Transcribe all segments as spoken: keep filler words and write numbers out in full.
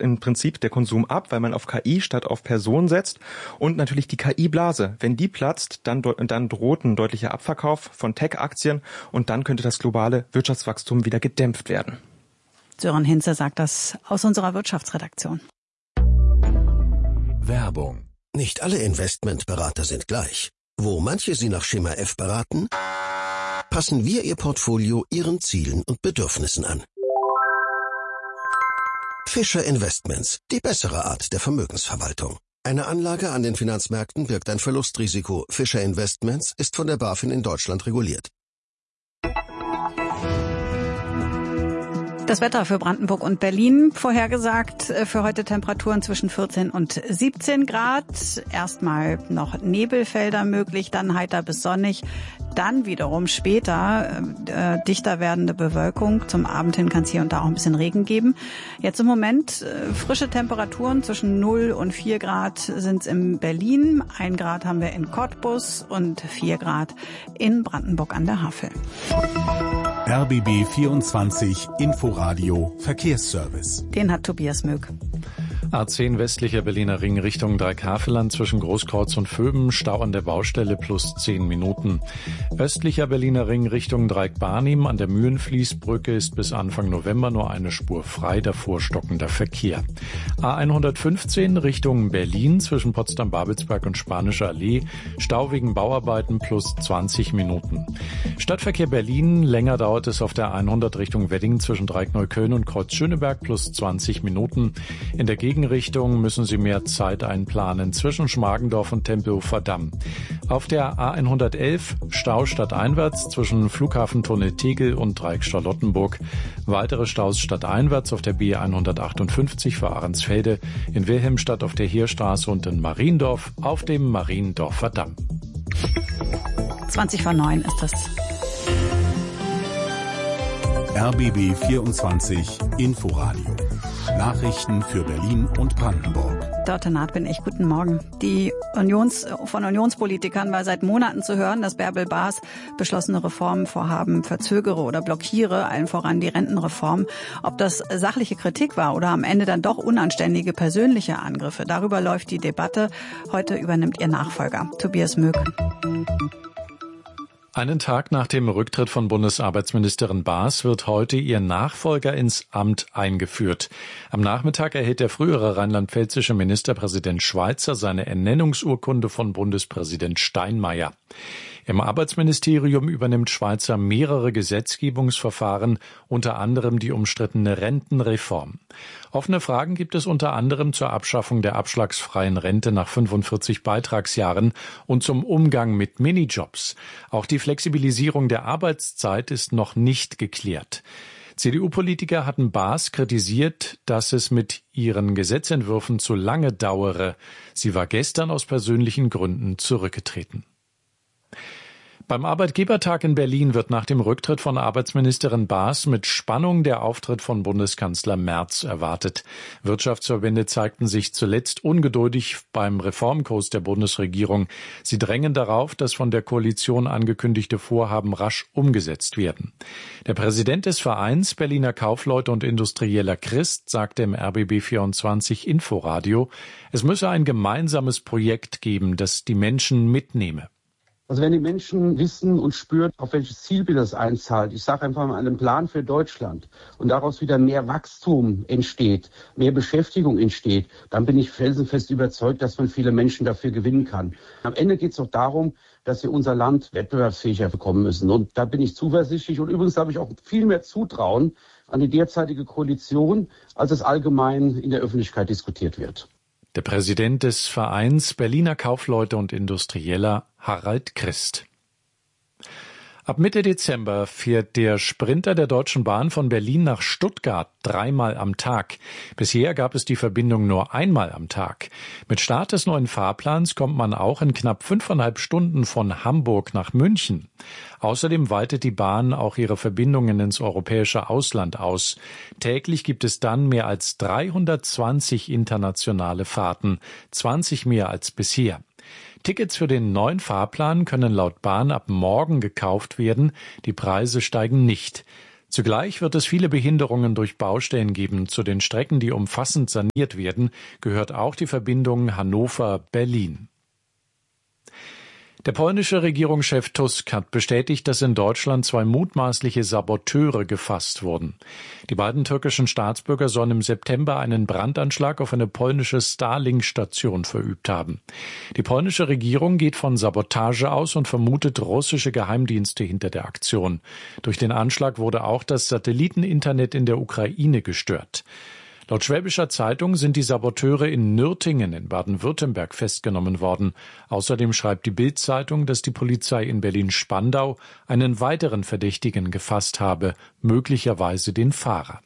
im Prinzip der Konsum ab, weil man auf K I statt auf Person setzt. Und natürlich die K I-Blase. Wenn die platzt, dann, dann droht ein deutlicher Abverkauf von Tech-Aktien und dann könnte das globale Wirtschaftswachstum wieder gedämpft werden. Sören Hinze sagt das aus unserer Wirtschaftsredaktion. Werbung. Nicht alle Investmentberater sind gleich. Wo manche Sie nach Schema F beraten, passen wir Ihr Portfolio Ihren Zielen und Bedürfnissen an. Fischer Investments, die bessere Art der Vermögensverwaltung. Eine Anlage an den Finanzmärkten birgt ein Verlustrisiko. Fischer Investments ist von der BaFin in Deutschland reguliert. Das Wetter für Brandenburg und Berlin vorhergesagt. Für heute Temperaturen zwischen vierzehn und siebzehn Grad. Erstmal noch Nebelfelder möglich, dann heiter bis sonnig. Dann wiederum später äh, dichter werdende Bewölkung. Zum Abend hin kann es hier und da auch ein bisschen Regen geben. Jetzt im Moment äh, frische Temperaturen zwischen null und vier Grad sind es in Berlin. Ein Grad haben wir in Cottbus und vier Grad in Brandenburg an der Havel. R B B vierundzwanzig Inforadio Verkehrsservice. Den hat Tobias Möck. A zehn westlicher Berliner Ring Richtung Dreieckhaveland zwischen Großkreuz und Vöben, Stau an der Baustelle plus zehn Minuten. Östlicher Berliner Ring Richtung Dreieck-Barnim an der Mühlenfließbrücke ist bis Anfang November nur eine Spur frei, davor stockender Verkehr. A hundertfünfzehn Richtung Berlin zwischen Potsdam-Babelsberg und Spanische Allee, Stau wegen Bauarbeiten plus zwanzig Minuten. Stadtverkehr Berlin, länger dauert es auf der hundert Richtung Wedding zwischen Dreieck-Neukölln und Kreuz-Schöneberg plus zwanzig Minuten. In der Gegenrichtung müssen Sie mehr Zeit einplanen zwischen Schmargendorf und Tempelhofer Damm. Auf der A hundertelf Stau stadteinwärts zwischen Flughafentunnel Tegel und Dreieck Charlottenburg. Weitere Staus stadteinwärts auf der B hundertachtundfünfzig für Ahrensfelde, in Wilhelmstadt auf der Heerstraße und in Mariendorf auf dem Mariendorfer Damm. zwanzig vor neun ist das. R B B vierundzwanzig Inforadio. Nachrichten für Berlin und Brandenburg. Dörte Naht bin ich. Guten Morgen. Die Unions, von Unionspolitikern war seit Monaten zu hören, dass Bärbel Baas beschlossene Reformvorhaben verzögere oder blockiere, allen voran die Rentenreform. Ob das sachliche Kritik war oder am Ende dann doch unanständige persönliche Angriffe, darüber läuft die Debatte. Heute übernimmt ihr Nachfolger, Tobias Möck. Einen Tag nach dem Rücktritt von Bundesarbeitsministerin Baas wird heute ihr Nachfolger ins Amt eingeführt. Am Nachmittag erhält der frühere rheinland-pfälzische Ministerpräsident Schweizer seine Ernennungsurkunde von Bundespräsident Steinmeier. Im Arbeitsministerium übernimmt Schweizer mehrere Gesetzgebungsverfahren, unter anderem die umstrittene Rentenreform. Offene Fragen gibt es unter anderem zur Abschaffung der abschlagsfreien Rente nach fünfundvierzig Beitragsjahren und zum Umgang mit Minijobs. Auch die Flexibilisierung der Arbeitszeit ist noch nicht geklärt. C D U-Politiker hatten Baas kritisiert, dass es mit ihren Gesetzentwürfen zu lange dauere. Sie war gestern aus persönlichen Gründen zurückgetreten. Beim Arbeitgebertag in Berlin wird nach dem Rücktritt von Arbeitsministerin Baas mit Spannung der Auftritt von Bundeskanzler Merz erwartet. Wirtschaftsverbände zeigten sich zuletzt ungeduldig beim Reformkurs der Bundesregierung. Sie drängen darauf, dass von der Koalition angekündigte Vorhaben rasch umgesetzt werden. Der Präsident des Vereins Berliner Kaufleute und Industrieller Christ sagte im R B B vierundzwanzig Inforadio, es müsse ein gemeinsames Projekt geben, das die Menschen mitnehme. Also wenn die Menschen wissen und spüren, auf welches Zielbild das einzahlt, ich sage einfach mal einen Plan für Deutschland und daraus wieder mehr Wachstum entsteht, mehr Beschäftigung entsteht, dann bin ich felsenfest überzeugt, dass man viele Menschen dafür gewinnen kann. Am Ende geht es auch darum, dass wir unser Land wettbewerbsfähiger bekommen müssen. Und da bin ich zuversichtlich und übrigens habe ich auch viel mehr Zutrauen an die derzeitige Koalition, als es allgemein in der Öffentlichkeit diskutiert wird. Der Präsident des Vereins Berliner Kaufleute und Industrieller, Harald Christ. Ab Mitte Dezember fährt der Sprinter der Deutschen Bahn von Berlin nach Stuttgart dreimal am Tag. Bisher gab es die Verbindung nur einmal am Tag. Mit Start des neuen Fahrplans kommt man auch in knapp fünfeinhalb Stunden von Hamburg nach München. Außerdem weitet die Bahn auch ihre Verbindungen ins europäische Ausland aus. Täglich gibt es dann mehr als dreihundertzwanzig internationale Fahrten, zwanzig mehr als bisher. Tickets für den neuen Fahrplan können laut Bahn ab morgen gekauft werden. Die Preise steigen nicht. Zugleich wird es viele Behinderungen durch Baustellen geben. Zu den Strecken, die umfassend saniert werden, gehört auch die Verbindung Hannover-Berlin. Der polnische Regierungschef Tusk hat bestätigt, dass in Deutschland zwei mutmaßliche Saboteure gefasst wurden. Die beiden türkischen Staatsbürger sollen im September einen Brandanschlag auf eine polnische Starlink-Station verübt haben. Die polnische Regierung geht von Sabotage aus und vermutet russische Geheimdienste hinter der Aktion. Durch den Anschlag wurde auch das Satelliteninternet in der Ukraine gestört. Laut Schwäbischer Zeitung sind die Saboteure in Nürtingen in Baden-Württemberg festgenommen worden. Außerdem schreibt die Bild-Zeitung, dass die Polizei in Berlin-Spandau einen weiteren Verdächtigen gefasst habe, möglicherweise den Fahrer.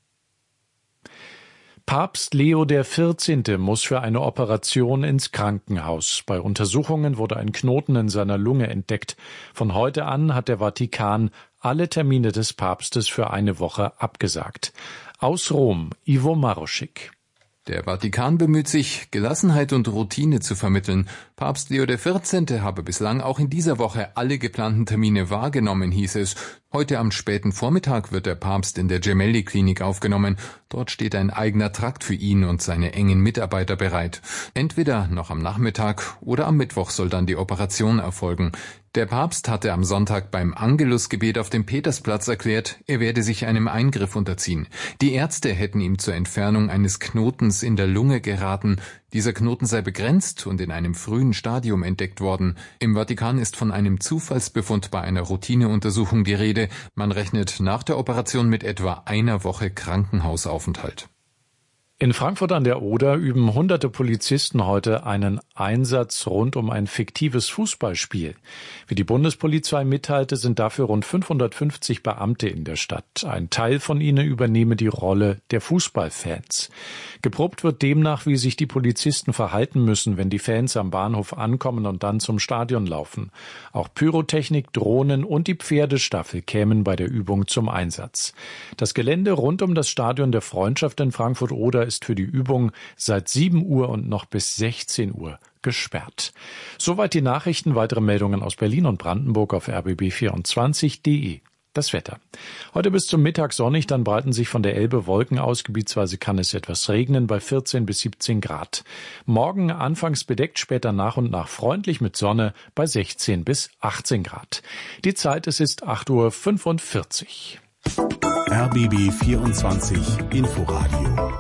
Papst Leo der Vierzehnte muss für eine Operation ins Krankenhaus. Bei Untersuchungen wurde ein Knoten in seiner Lunge entdeckt. Von heute an hat der Vatikan alle Termine des Papstes für eine Woche abgesagt. Aus Rom, Ivo Maroschik. Der Vatikan bemüht sich, Gelassenheit und Routine zu vermitteln. Papst Leo der Vierzehnte habe bislang auch in dieser Woche alle geplanten Termine wahrgenommen, hieß es. Heute am späten Vormittag wird der Papst in der Gemelli-Klinik aufgenommen. Dort steht ein eigener Trakt für ihn und seine engen Mitarbeiter bereit. Entweder noch am Nachmittag oder am Mittwoch soll dann die Operation erfolgen. Der Papst hatte am Sonntag beim Angelusgebet auf dem Petersplatz erklärt, er werde sich einem Eingriff unterziehen. Die Ärzte hätten ihm zur Entfernung eines Knotens in der Lunge geraten. Dieser Knoten sei begrenzt und in einem frühen Stadium entdeckt worden. Im Vatikan ist von einem Zufallsbefund bei einer Routineuntersuchung die Rede. Man rechnet nach der Operation mit etwa einer Woche Krankenhausaufenthalt. In Frankfurt an der Oder üben hunderte Polizisten heute einen Einsatz rund um ein fiktives Fußballspiel. Wie die Bundespolizei mitteilte, sind dafür rund fünfhundertfünfzig Beamte in der Stadt. Ein Teil von ihnen übernehme die Rolle der Fußballfans. Geprobt wird demnach, wie sich die Polizisten verhalten müssen, wenn die Fans am Bahnhof ankommen und dann zum Stadion laufen. Auch Pyrotechnik, Drohnen und die Pferdestaffel kämen bei der Übung zum Einsatz. Das Gelände rund um das Stadion der Freundschaft in Frankfurt-Oder ist für die Übung seit sieben Uhr und noch bis sechzehn Uhr gesperrt. Soweit die Nachrichten. Weitere Meldungen aus Berlin und Brandenburg auf r b b vierundzwanzig punkt de. Das Wetter. Heute bis zum Mittag sonnig, dann breiten sich von der Elbe Wolken aus. Gebietsweise kann es etwas regnen bei vierzehn bis siebzehn Grad. Morgen anfangs bedeckt, später nach und nach freundlich mit Sonne bei sechzehn bis achtzehn Grad. Die Zeit, es ist acht Uhr fünfundvierzig. R B B vierundzwanzig Inforadio.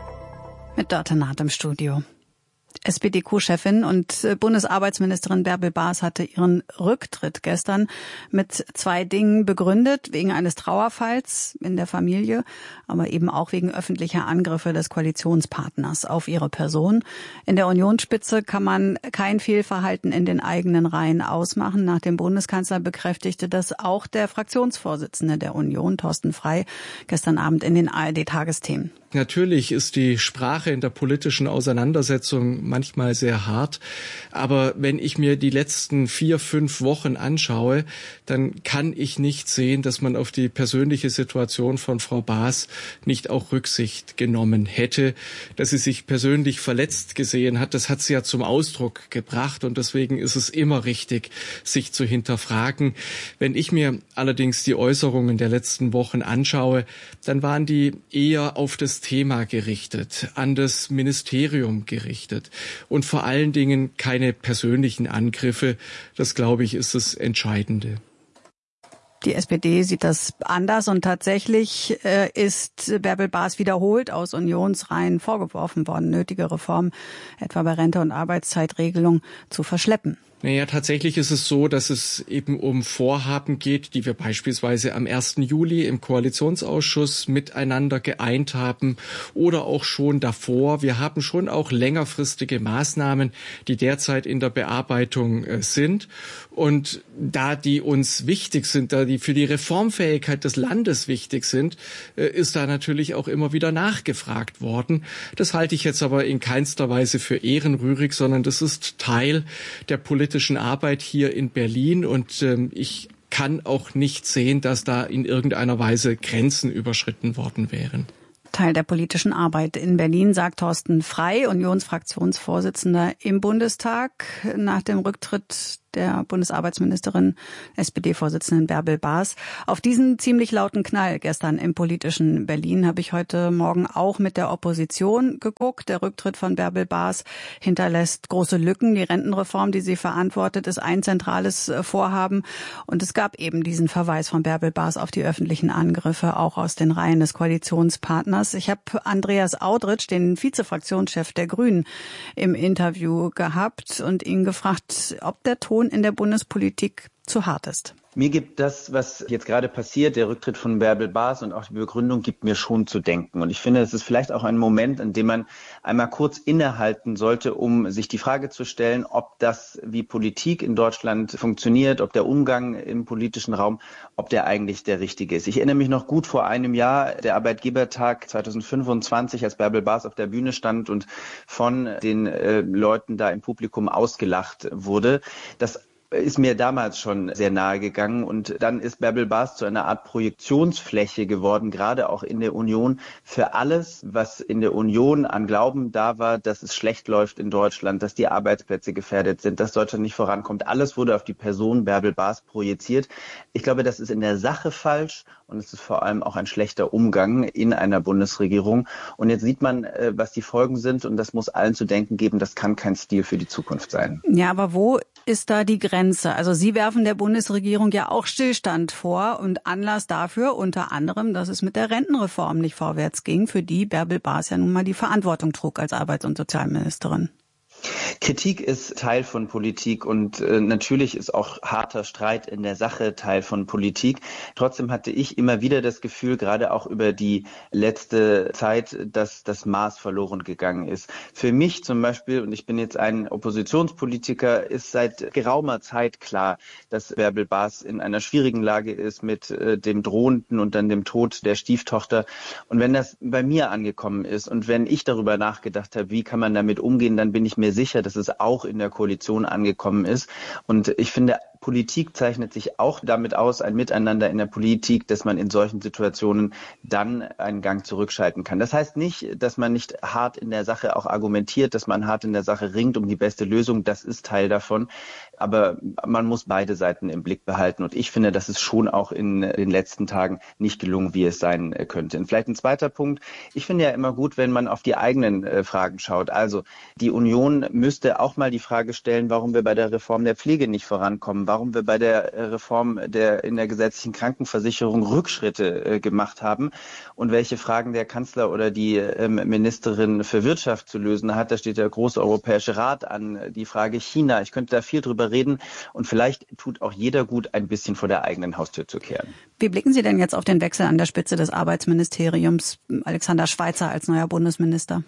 Mit Dörte Naht im Studio. S P D Co-Chefin und Bundesarbeitsministerin Bärbel Baas hatte ihren Rücktritt gestern mit zwei Dingen begründet. Wegen eines Trauerfalls in der Familie, aber eben auch wegen öffentlicher Angriffe des Koalitionspartners auf ihre Person. In der Unionsspitze kann man kein Fehlverhalten in den eigenen Reihen ausmachen. Nach dem Bundeskanzler bekräftigte das auch der Fraktionsvorsitzende der Union, Thorsten Frey, gestern Abend in den A R D-Tagesthemen. Natürlich ist die Sprache in der politischen Auseinandersetzung manchmal sehr hart. Aber wenn ich mir die letzten vier, fünf Wochen anschaue, dann kann ich nicht sehen, dass man auf die persönliche Situation von Frau Baas nicht auch Rücksicht genommen hätte. Dass sie sich persönlich verletzt gesehen hat, das hat sie ja zum Ausdruck gebracht. Und deswegen ist es immer richtig, sich zu hinterfragen. Wenn ich mir allerdings die Äußerungen der letzten Wochen anschaue, dann waren die eher auf das Thema gerichtet, an das Ministerium gerichtet und vor allen Dingen keine persönlichen Angriffe. Das, glaube ich, ist das Entscheidende. Die S P D sieht das anders und tatsächlich äh, ist Bärbel Baas wiederholt aus Unionsreihen vorgeworfen worden, nötige Reformen, etwa bei Rente- und Arbeitszeitregelung, zu verschleppen. Naja, tatsächlich ist es so, dass es eben um Vorhaben geht, die wir beispielsweise am ersten Juli im Koalitionsausschuss miteinander geeint haben oder auch schon davor. Wir haben schon auch längerfristige Maßnahmen, die derzeit in der Bearbeitung äh, sind. Und da die uns wichtig sind, da die für die Reformfähigkeit des Landes wichtig sind, äh, ist da natürlich auch immer wieder nachgefragt worden. Das halte ich jetzt aber in keinster Weise für ehrenrührig, sondern das ist Teil der politischen Arbeit hier in Berlin und ähm, ich kann auch nicht sehen, dass da in irgendeiner Weise Grenzen überschritten worden wären. Teil der politischen Arbeit in Berlin, sagt Thorsten Frey, Unionsfraktionsvorsitzender im Bundestag. Nach dem Rücktritt der Bundesarbeitsministerin, S P D-Vorsitzenden Bärbel Baas. Auf diesen ziemlich lauten Knall gestern im politischen Berlin habe ich heute Morgen auch mit der Opposition geguckt. Der Rücktritt von Bärbel Baas hinterlässt große Lücken. Die Rentenreform, die sie verantwortet, ist ein zentrales Vorhaben. Und es gab eben diesen Verweis von Bärbel Baas auf die öffentlichen Angriffe, auch aus den Reihen des Koalitionspartners. Ich habe Andreas Audritsch, den Vizefraktionschef der Grünen, im Interview gehabt und ihn gefragt, ob der Ton in der Bundespolitik zu hart ist. Mir gibt das, was jetzt gerade passiert, der Rücktritt von Bärbel Baas und auch die Begründung, gibt mir schon zu denken. Und ich finde, es ist vielleicht auch ein Moment, in dem man einmal kurz innehalten sollte, um sich die Frage zu stellen, ob das, wie Politik in Deutschland funktioniert, ob der Umgang im politischen Raum, ob der eigentlich der richtige ist. Ich erinnere mich noch gut vor einem Jahr, der Arbeitgebertag zweitausendfünfundzwanzig, als Bärbel Baas auf der Bühne stand und von den äh, Leuten da im Publikum ausgelacht wurde. Das ist mir damals schon sehr nahe gegangen und dann ist Bärbel Baas zu einer Art Projektionsfläche geworden, gerade auch in der Union, für alles, was in der Union an Glauben da war, dass es schlecht läuft in Deutschland, dass die Arbeitsplätze gefährdet sind, dass Deutschland nicht vorankommt. Alles wurde auf die Person Bärbel Baas projiziert. Ich glaube, das ist in der Sache falsch und es ist vor allem auch ein schlechter Umgang in einer Bundesregierung. Und jetzt sieht man, was die Folgen sind und das muss allen zu denken geben, das kann kein Stil für die Zukunft sein. Ja, aber wo ist da die Grenze? Also Sie werfen der Bundesregierung ja auch Stillstand vor und Anlass dafür unter anderem, dass es mit der Rentenreform nicht vorwärts ging, für die Bärbel Baas ja nun mal die Verantwortung trug als Arbeits- und Sozialministerin. Kritik ist Teil von Politik und äh, natürlich ist auch harter Streit in der Sache Teil von Politik. Trotzdem hatte ich immer wieder das Gefühl, gerade auch über die letzte Zeit, dass das Maß verloren gegangen ist. Für mich zum Beispiel, und ich bin jetzt ein Oppositionspolitiker, ist seit geraumer Zeit klar, dass Bärbel Baas in einer schwierigen Lage ist mit äh, dem drohenden und dann dem Tod der Stieftochter. Und wenn das bei mir angekommen ist und wenn ich darüber nachgedacht habe, wie kann man damit umgehen, dann bin ich mir sicher, dass es auch in der Koalition angekommen ist. Und ich finde, Politik zeichnet sich auch damit aus, ein Miteinander in der Politik, dass man in solchen Situationen dann einen Gang zurückschalten kann. Das heißt nicht, dass man nicht hart in der Sache auch argumentiert, dass man hart in der Sache ringt um die beste Lösung. Das ist Teil davon. Aber man muss beide Seiten im Blick behalten. Und ich finde, das ist schon auch in den letzten Tagen nicht gelungen, wie es sein könnte. Und vielleicht ein zweiter Punkt. Ich finde ja immer gut, wenn man auf die eigenen äh, Fragen schaut. Also die Union müsste auch mal die Frage stellen, warum wir bei der Reform der Pflege nicht vorankommen, warum wir bei der Reform der in der gesetzlichen Krankenversicherung Rückschritte äh, gemacht haben und welche Fragen der Kanzler oder die ähm, Ministerin für Wirtschaft zu lösen hat. Da steht der große Europäische Rat an, die Frage China. Ich könnte da viel drüber reden und vielleicht tut auch jeder gut, ein bisschen vor der eigenen Haustür zu kehren. Wie blicken Sie denn jetzt auf den Wechsel an der Spitze des Arbeitsministeriums, Alexander Schweitzer als neuer Bundesminister?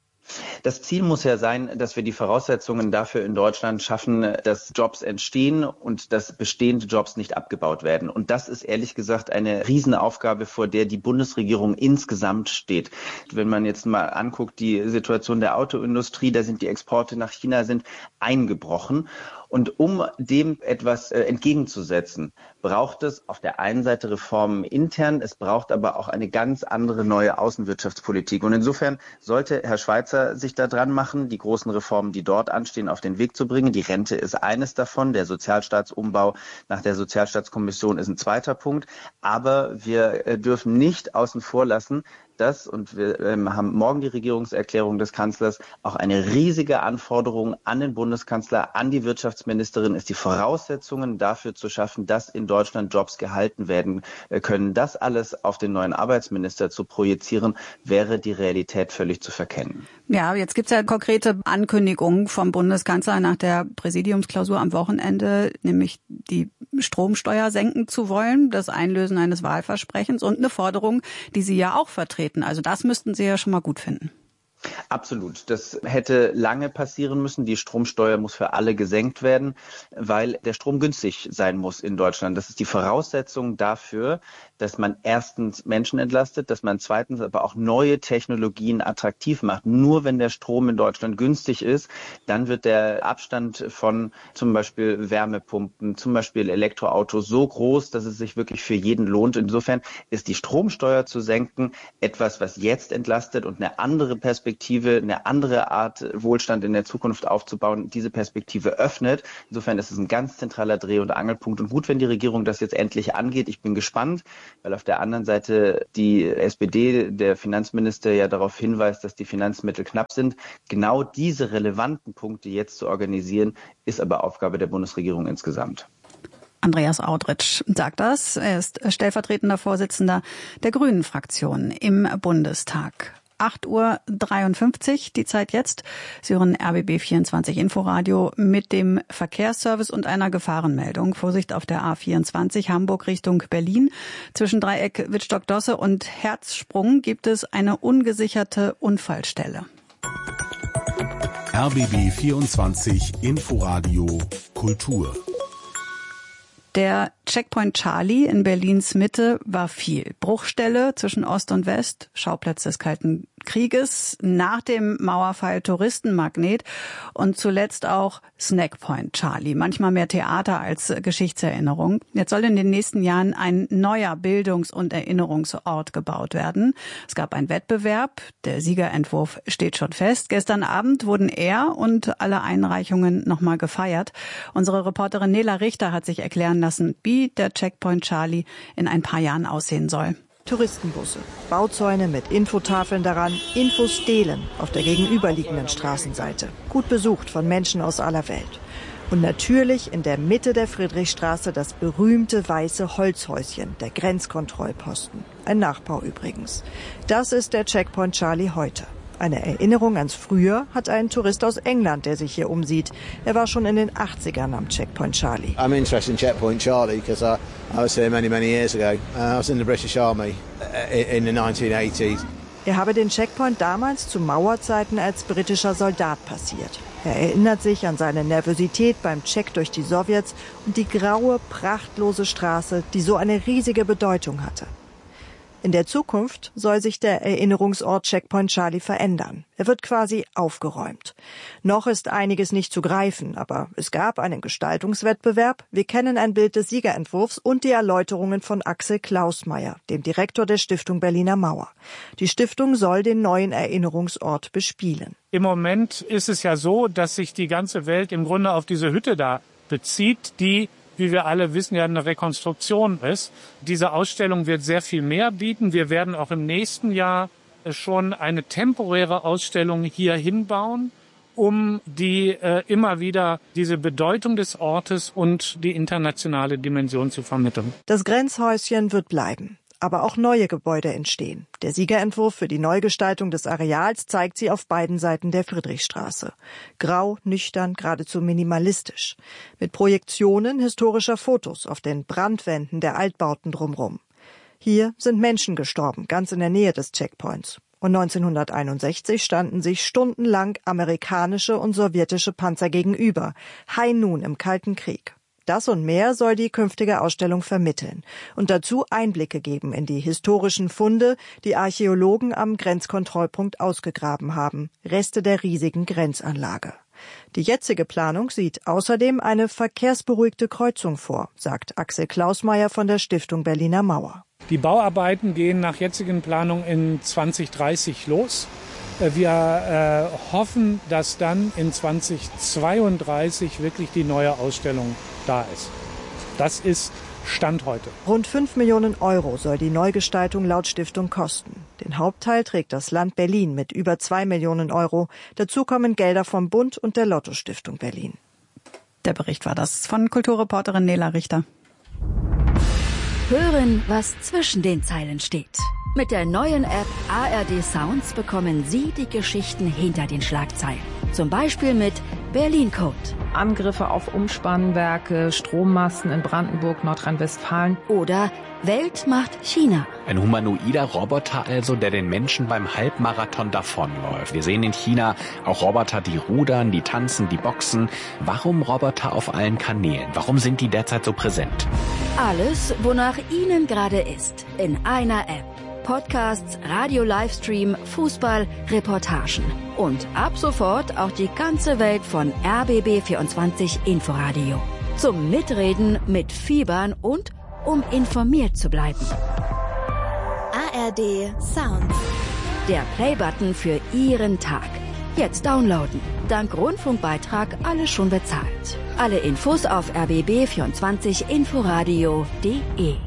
Das Ziel muss ja sein, dass wir die Voraussetzungen dafür in Deutschland schaffen, dass Jobs entstehen und dass bestehende Jobs nicht abgebaut werden. Und das ist ehrlich gesagt eine Riesenaufgabe, vor der die Bundesregierung insgesamt steht. Wenn man jetzt mal anguckt, die Situation der Autoindustrie, da sind die Exporte nach China sind eingebrochen. Und um dem etwas äh, entgegenzusetzen, braucht es auf der einen Seite Reformen intern, es braucht aber auch eine ganz andere neue Außenwirtschaftspolitik. Und insofern sollte Herr Schweitzer sich da dran machen, die großen Reformen, die dort anstehen, auf den Weg zu bringen. Die Rente ist eines davon, der Sozialstaatsumbau nach der Sozialstaatskommission ist ein zweiter Punkt. Aber wir äh, dürfen nicht außen vor lassen, das, und wir ähm, haben morgen die Regierungserklärung des Kanzlers, auch eine riesige Anforderung an den Bundeskanzler, an die Wirtschaftsministerin, ist die Voraussetzungen dafür zu schaffen, dass in Deutschland Jobs gehalten werden können. Das alles auf den neuen Arbeitsminister zu projizieren, wäre die Realität völlig zu verkennen. Ja, jetzt gibt's ja konkrete Ankündigungen vom Bundeskanzler nach der Präsidiumsklausur am Wochenende, nämlich die Stromsteuer senken zu wollen, das Einlösen eines Wahlversprechens und eine Forderung, die Sie ja auch vertreten. Also das müssten Sie ja schon mal gut finden. Absolut. Das hätte lange passieren müssen. Die Stromsteuer muss für alle gesenkt werden, weil der Strom günstig sein muss in Deutschland. Das ist die Voraussetzung dafür, dass man erstens Menschen entlastet, dass man zweitens aber auch neue Technologien attraktiv macht. Nur wenn der Strom in Deutschland günstig ist, dann wird der Abstand von zum Beispiel Wärmepumpen, zum Beispiel Elektroautos so groß, dass es sich wirklich für jeden lohnt. Insofern ist die Stromsteuer zu senken etwas, was jetzt entlastet und eine andere Perspektive, eine andere Art Wohlstand in der Zukunft aufzubauen, diese Perspektive öffnet. Insofern ist es ein ganz zentraler Dreh- und Angelpunkt und gut, wenn die Regierung das jetzt endlich angeht. Ich bin gespannt, weil auf der anderen Seite die S P D, der Finanzminister, ja darauf hinweist, dass die Finanzmittel knapp sind. Genau diese relevanten Punkte jetzt zu organisieren, ist aber Aufgabe der Bundesregierung insgesamt. Andreas Audritsch sagt das. Er ist stellvertretender Vorsitzender der Grünen-Fraktion im Bundestag. acht Uhr dreiundfünfzig, die Zeit jetzt. Sie hören R B B vierundzwanzig Inforadio mit dem Verkehrsservice und einer Gefahrenmeldung. Vorsicht auf der A vierundzwanzig Hamburg Richtung Berlin. Zwischen Dreieck Wittstock-Dosse und Herzsprung gibt es eine ungesicherte Unfallstelle. R B B vierundzwanzig Inforadio Kultur. Der Checkpoint Charlie in Berlins Mitte war viel. Bruchstelle zwischen Ost und West, Schauplatz des Kalten Krieges, nach dem Mauerfall Touristenmagnet und zuletzt auch Snackpoint Charlie. Manchmal mehr Theater als Geschichtserinnerung. Jetzt soll in den nächsten Jahren ein neuer Bildungs- und Erinnerungsort gebaut werden. Es gab einen Wettbewerb. Der Siegerentwurf steht schon fest. Gestern Abend wurden er und alle Einreichungen nochmal gefeiert. Unsere Reporterin Nela Richter hat sich erklären lassen, wie der Checkpoint Charlie in ein paar Jahren aussehen soll. Touristenbusse, Bauzäune mit Infotafeln daran, Infos stehlen auf der gegenüberliegenden Straßenseite. Gut besucht von Menschen aus aller Welt. Und natürlich in der Mitte der Friedrichstraße das berühmte weiße Holzhäuschen, der Grenzkontrollposten. Ein Nachbau übrigens. Das ist der Checkpoint Charlie heute. Eine Erinnerung ans Früher hat ein Tourist aus England, der sich hier umsieht. Er war schon in den achtzigern am Checkpoint Charlie. I'm interested in Checkpoint Charlie because I, I was here many, many years ago. Uh, I was in the British Army in the nineteen eighties. Er habe den Checkpoint damals zu Mauerzeiten als britischer Soldat passiert. Er erinnert sich an seine Nervosität beim Check durch die Sowjets und die graue, prachtlose Straße, die so eine riesige Bedeutung hatte. In der Zukunft soll sich der Erinnerungsort Checkpoint Charlie verändern. Er wird quasi aufgeräumt. Noch ist einiges nicht zu greifen, aber es gab einen Gestaltungswettbewerb. Wir kennen ein Bild des Siegerentwurfs und die Erläuterungen von Axel Klausmeier, dem Direktor der Stiftung Berliner Mauer. Die Stiftung soll den neuen Erinnerungsort bespielen. Im Moment ist es ja so, dass sich die ganze Welt im Grunde auf diese Hütte da bezieht, die, wie wir alle wissen, ja eine Rekonstruktion ist. Diese Ausstellung wird sehr viel mehr bieten. Wir werden auch im nächsten Jahr schon eine temporäre Ausstellung hier hinbauen, um die äh, immer wieder diese Bedeutung des Ortes und die internationale Dimension zu vermitteln. Das Grenzhäuschen wird bleiben. Aber auch neue Gebäude entstehen. Der Siegerentwurf für die Neugestaltung des Areals zeigt sie auf beiden Seiten der Friedrichstraße. Grau, nüchtern, geradezu minimalistisch. Mit Projektionen historischer Fotos auf den Brandwänden der Altbauten drumherum. Hier sind Menschen gestorben, ganz in der Nähe des Checkpoints. Und neunzehnhunderteinundsechzig standen sich stundenlang amerikanische und sowjetische Panzer gegenüber. High Noon im Kalten Krieg. Das und mehr soll die künftige Ausstellung vermitteln und dazu Einblicke geben in die historischen Funde, die Archäologen am Grenzkontrollpunkt ausgegraben haben, Reste der riesigen Grenzanlage. Die jetzige Planung sieht außerdem eine verkehrsberuhigte Kreuzung vor, sagt Axel Klausmeier von der Stiftung Berliner Mauer. Die Bauarbeiten gehen nach jetzigen Planung in zwanzig dreißig los. Wir äh, hoffen, dass dann in zwanzig zweiunddreißig wirklich die neue Ausstellung da ist. Das ist Stand heute. Rund fünf Millionen Euro soll die Neugestaltung laut Stiftung kosten. Den Hauptteil trägt das Land Berlin mit über zwei Millionen Euro. Dazu kommen Gelder vom Bund und der Lotto-Stiftung Berlin. Der Bericht war das von Kulturreporterin Nela Richter. Hören, was zwischen den Zeilen steht. Mit der neuen App A R D Sounds bekommen Sie die Geschichten hinter den Schlagzeilen. Zum Beispiel mit Berlin-Code. Angriffe auf Umspannwerke, Strommasten in Brandenburg, Nordrhein-Westfalen. Oder Weltmacht China. Ein humanoider Roboter also, der den Menschen beim Halbmarathon davonläuft. Wir sehen in China auch Roboter, die rudern, die tanzen, die boxen. Warum Roboter auf allen Kanälen? Warum sind die derzeit so präsent? Alles, wonach Ihnen gerade ist, in einer App. Podcasts, Radio-Livestream, Fußball, Reportagen. Und ab sofort auch die ganze Welt von R B B vierundzwanzig Inforadio. Zum Mitreden, Mitfiebern und um informiert zu bleiben. A R D Sound. Der Playbutton für Ihren Tag. Jetzt downloaden. Dank Rundfunkbeitrag alles schon bezahlt. Alle Infos auf r b b vierundzwanzig inforadio punkt de.